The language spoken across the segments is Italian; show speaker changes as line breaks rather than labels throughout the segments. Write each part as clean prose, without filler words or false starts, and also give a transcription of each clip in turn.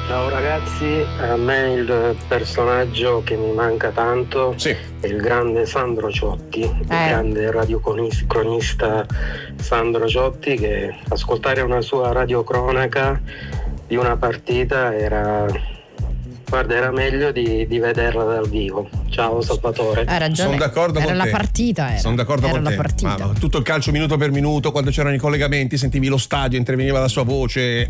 Ciao ragazzi, a me il personaggio che mi manca tanto è il grande Sandro Ciotti, il grande radiocronista Sandro Ciotti, che ascoltare una sua radiocronaca di una partita era meglio di vederla dal vivo. Ciao Salvatore.
Hai ragione.
Sono d'accordo con te.
Era la partita.
Sono d'accordo con te. Ma tutto il calcio minuto per minuto, quando c'erano i collegamenti, sentivi lo stadio, interveniva la sua voce.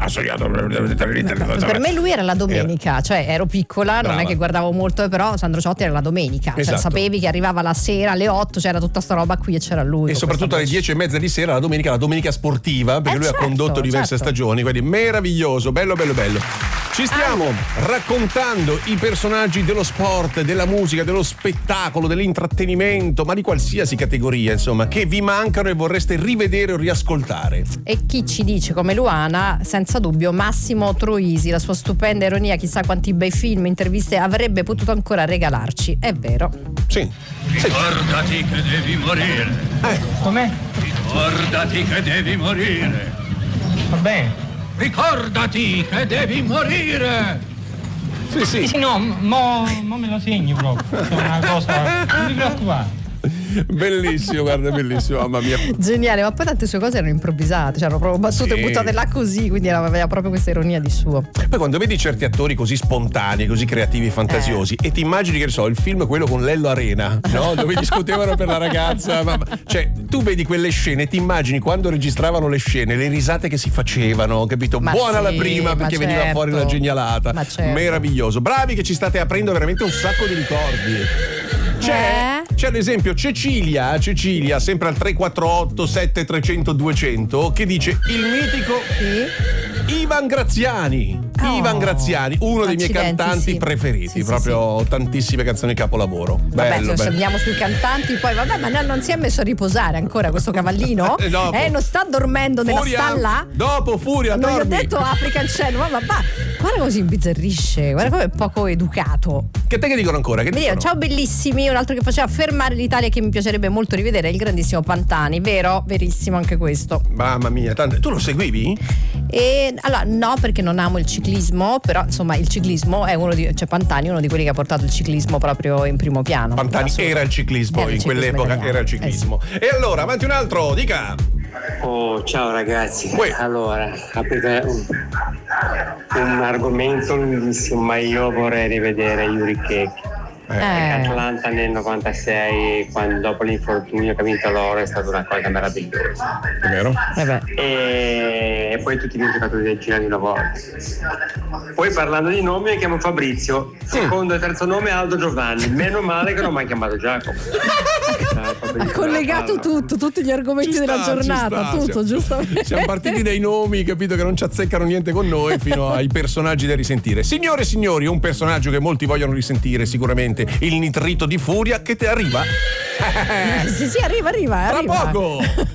Per me lui era la domenica, cioè ero piccola, non è che guardavo molto, però Sandro Ciotti era la domenica.
Esatto.
Cioè, sapevi che arrivava la sera alle 8, c'era tutta sta roba qui e c'era lui.
E soprattutto alle 10:30 di sera, la domenica sportiva, perché lui ha condotto diverse stagioni, quindi meraviglioso, bello. Ci stiamo raccontando i personaggi dello sport, della musica, dello spettacolo, dell'intrattenimento, ma di qualsiasi categoria, insomma, che vi mancano e vorreste rivedere o riascoltare.
E chi ci dice, come Luana, senza dubbio Massimo Troisi, la sua stupenda ironia, chissà quanti bei film, interviste avrebbe potuto ancora regalarci. È vero.
Sì.
Ricordati che devi morire.
Com'è?
Ricordati che devi morire.
Va bene.
Ricordati che devi morire.
Sì, no, mo me lo segni proprio. È una cosa. Non ti preoccupare.
Bellissimo, guarda, bellissimo, mamma mia.
Geniale, ma poi tante sue cose erano improvvisate, cioè erano proprio battute buttate là così, quindi aveva proprio questa ironia di suo.
Poi quando vedi certi attori così spontanei, così creativi e fantasiosi, e ti immagini, che ne so, il film quello con Lello Arena, no? Dove discutevano per la ragazza, cioè tu vedi quelle scene, ti immagini quando registravano le scene, le risate che si facevano, capito? Buona la prima, perché veniva fuori la genialata. Meraviglioso, bravi che ci state aprendo veramente un sacco di ricordi. C'è ad esempio Cecilia, sempre al 348 7300 200, che dice il mitico Ivan Graziani. Ivan Graziani, uno dei miei cantanti preferiti, proprio tantissime canzoni capolavoro. Bello.
Se andiamo sui cantanti, poi ma non si è messo a riposare ancora questo cavallino? Non sta dormendo nella stalla?
Dopo Furia,
non gli ho detto apri cancello, ma guarda come si imbizzarrisce, guarda come è poco educato.
Che te che dicono ancora?
Ciao bellissimi, un altro che faceva fermare l'Italia che mi piacerebbe molto rivedere è il grandissimo Pantani, vero? Verissimo anche questo.
Mamma mia, tu lo seguivi?
Allora no, perché non amo il ciclismo, però insomma il ciclismo è Pantani è uno di quelli che ha portato il ciclismo proprio in primo piano.
Pantani era il ciclismo, in quell'epoca italiano. Era il ciclismo. E allora, avanti un altro, dica.
Ciao ragazzi. Allora, aprite un argomento lunghissimo, ma io vorrei rivedere Yuri Kek. Atlanta nel 96, quando dopo l'infortunio che ha vinto l'oro, è stata una cosa meravigliosa.
È vero?
E poi tutti i giocatori del Cina di una volta. Poi parlando di nomi, mi chiamo Fabrizio, secondo e terzo nome Aldo Giovanni. Meno male che non mi ha chiamato Giacomo.
Ha collegato tutti gli argomenti della giornata, giustamente.
Siamo partiti dai nomi, capito, che non ci azzeccano niente con noi, fino ai personaggi da risentire. Signore e signori, un personaggio che molti vogliono risentire sicuramente, il nitrito di Furia, che te arriva.
Sì, arriva.
Tra poco.